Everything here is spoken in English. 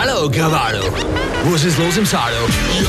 Hallo, Cavallo. Wo ist es los im Salo?